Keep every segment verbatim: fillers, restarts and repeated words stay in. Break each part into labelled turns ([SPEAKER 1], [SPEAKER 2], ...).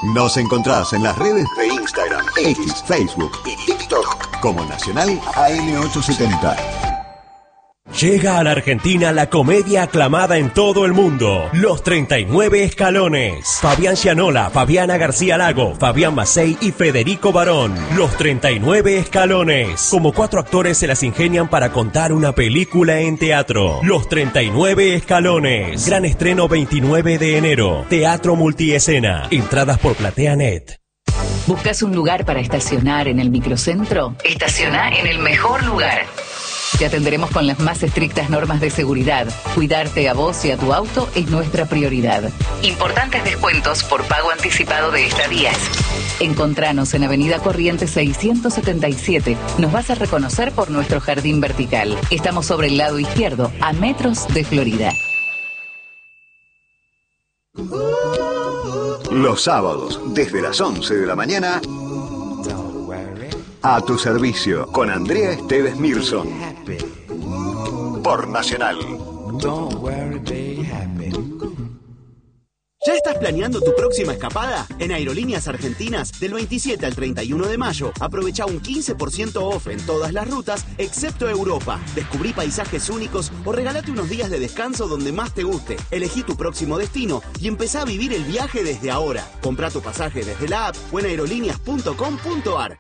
[SPEAKER 1] Nos encontrás en las redes de Instagram, X, Facebook y TikTok como Nacional A M ochocientos setenta.
[SPEAKER 2] Llega a la Argentina la comedia aclamada en todo el mundo, Los treinta y nueve Escalones. Fabián Gianola, Fabiana García Lago, Fabián Macei y Federico Barón. Los treinta y nueve Escalones. Como cuatro actores se las ingenian para contar una película en teatro. Los treinta y nueve Escalones. Gran estreno veintinueve de enero. Teatro multiescena. Entradas por PlateaNet.
[SPEAKER 3] ¿Buscas un lugar para estacionar en el microcentro? Estaciona en el mejor lugar. Te atenderemos con las más estrictas normas de seguridad. Cuidarte a vos y a tu auto es nuestra prioridad. Importantes descuentos por pago anticipado de estadías. Encontranos en Avenida Corrientes seiscientos setenta y siete. Nos vas a reconocer por nuestro jardín vertical. Estamos sobre el lado izquierdo, a metros de Florida.
[SPEAKER 1] Los sábados, desde las once de la mañana, a tu servicio, con Andrea Esteves Mirson. Por Nacional.
[SPEAKER 4] ¿Ya estás planeando tu próxima escapada? En Aerolíneas Argentinas, del veintisiete al treinta y uno de mayo, aprovecha un quince por ciento off en todas las rutas, excepto Europa. Descubrí paisajes únicos o regalate unos días de descanso donde más te guste. Elegí tu próximo destino y empezá a vivir el viaje desde ahora. Comprá tu pasaje desde la app o en aerolíneas punto com punto ar.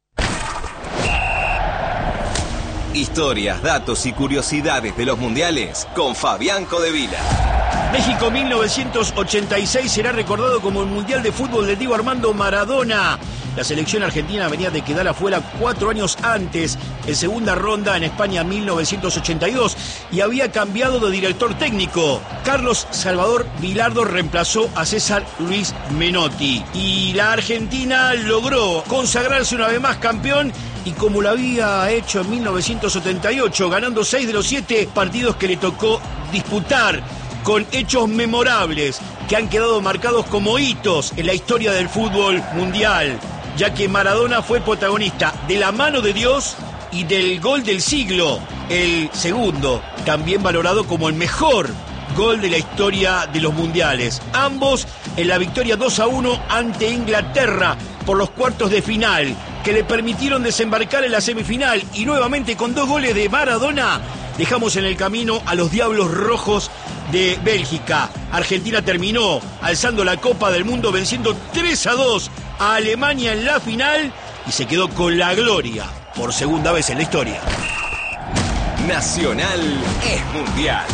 [SPEAKER 5] Historias, datos y curiosidades de los mundiales con Fabián Codevila.
[SPEAKER 6] México mil novecientos ochenta y seis será recordado como el Mundial de Fútbol del Diego Armando Maradona. La selección argentina venía de quedar afuera cuatro años antes, en segunda ronda en España mil novecientos ochenta y dos, y había cambiado de director técnico. Carlos Salvador Vilardo reemplazó a César Luis Menotti. Y la Argentina logró consagrarse una vez más campeón, y como lo había hecho en mil novecientos setenta y ocho, ganando seis de los siete partidos que le tocó disputar, con hechos memorables que han quedado marcados como hitos en la historia del fútbol mundial, ya que Maradona fue protagonista de la mano de Dios y del gol del siglo, el segundo, también valorado como el mejor gol de la historia de los mundiales. Ambos en la victoria dos a uno ante Inglaterra por los cuartos de final, que le permitieron desembarcar en la semifinal, y nuevamente con dos goles de Maradona dejamos en el camino a los Diablos Rojos de Bélgica. Argentina terminó alzando la Copa del Mundo venciendo tres a dos a Alemania en la final y se quedó con la gloria por segunda vez en la historia.
[SPEAKER 5] Nacional es mundial.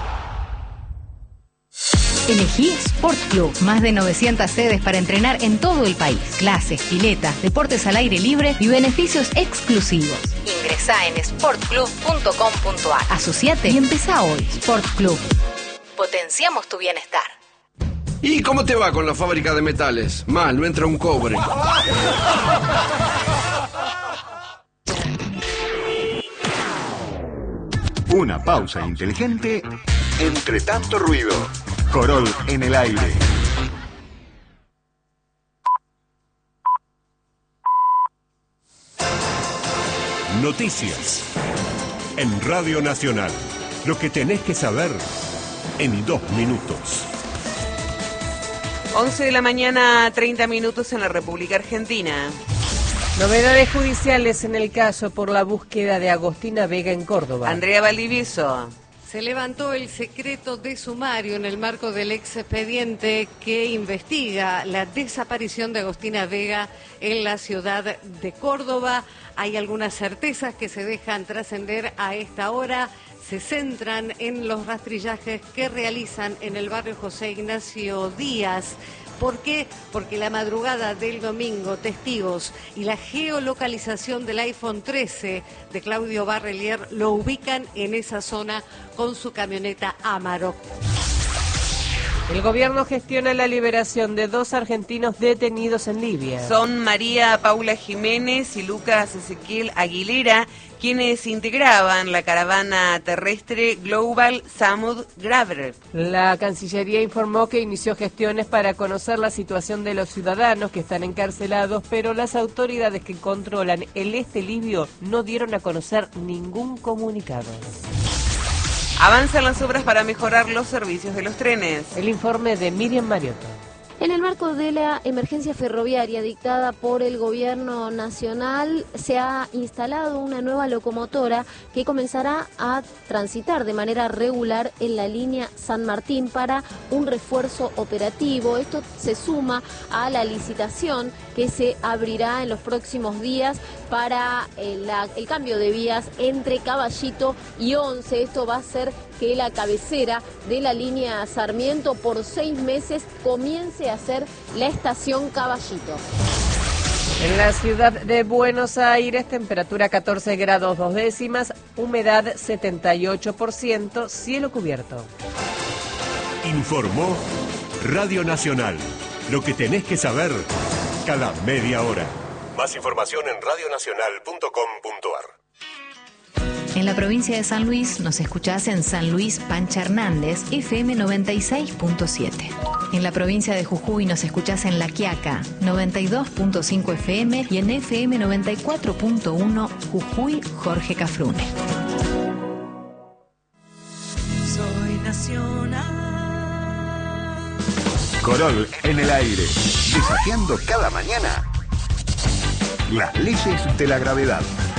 [SPEAKER 7] Elegí Sport Club, más de novecientas sedes para entrenar en todo el país. Clases, piletas, deportes al aire libre y beneficios exclusivos. Ingresá en sport club punto com punto ar. Asociate y empezá hoy. Sport Club. Potenciamos tu bienestar.
[SPEAKER 8] ¿Y cómo te va con la fábrica de metales? Mal, no entra un cobre.
[SPEAKER 1] Una pausa inteligente entre tanto ruido. Corol en el aire.
[SPEAKER 9] Noticias en Radio Nacional. Lo que tenés que saber en dos minutos.
[SPEAKER 10] once de la mañana, treinta minutos en la República Argentina.
[SPEAKER 11] Novedades judiciales en el caso por la búsqueda de Agostina Vega en Córdoba.
[SPEAKER 10] Andrea Valdivieso.
[SPEAKER 12] Se levantó el secreto de sumario en el marco del expediente que investiga la desaparición de Agostina Vega en la ciudad de Córdoba. Hay algunas certezas que se dejan trascender a esta hora. Se centran en los rastrillajes que realizan en el barrio José Ignacio Díaz. ¿Por qué? Porque la madrugada del domingo, testigos y la geolocalización del iPhone trece de Claudio Barrelier lo ubican en esa zona con su camioneta Amarok.
[SPEAKER 11] El gobierno gestiona la liberación de dos argentinos detenidos en Libia.
[SPEAKER 10] Son María Paula Jiménez y Lucas Ezequiel Aguilera, quienes integraban la caravana terrestre Global Samud Graver.
[SPEAKER 11] La Cancillería informó que inició gestiones para conocer la situación de los ciudadanos que están encarcelados, pero las autoridades que controlan el este libio no dieron a conocer ningún comunicado.
[SPEAKER 10] Avanzan las obras para mejorar los servicios de los trenes.
[SPEAKER 11] El informe de Miriam Mariotto.
[SPEAKER 13] En el marco de la emergencia ferroviaria dictada por el gobierno nacional, se ha instalado una nueva locomotora que comenzará a transitar de manera regular en la línea San Martín para un refuerzo operativo. Esto se suma a la licitación que se abrirá en los próximos días para el, la, el cambio de vías entre Caballito y Once. Esto va a hacer que la cabecera de la línea Sarmiento por seis meses comience a ser la estación Caballito.
[SPEAKER 11] En la ciudad de Buenos Aires, temperatura catorce grados dos décimas, humedad setenta y ocho por ciento, cielo cubierto.
[SPEAKER 9] Informó Radio Nacional. Lo que tenés que saber cada media hora. Más información en radio nacional punto com punto ar.
[SPEAKER 7] En la provincia de San Luis nos escuchás en San Luis Pancha Hernández, F M noventa y seis punto siete. En la provincia de Jujuy nos escuchás en La Quiaca, noventa y dos punto cinco F M y en F M noventa y cuatro punto uno Jujuy Jorge Cafrune.
[SPEAKER 14] Soy nacional.
[SPEAKER 1] Corol en el aire, desafiando cada mañana las leyes de la gravedad.